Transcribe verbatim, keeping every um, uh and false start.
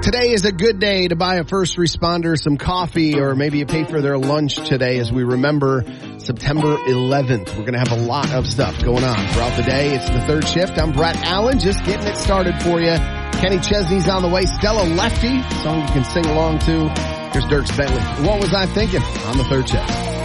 Today is a good day to buy a first responder some coffee, or maybe you pay for their lunch today as we remember September eleventh. We're going to have a lot of stuff going on throughout the day. It's the third shift. I'm Brett Allen, just getting it started for you. Kenny Chesney's on the way. Stella Lefty, song you can sing along to. Here's Dierks Bentley. What was I thinking on the third shift?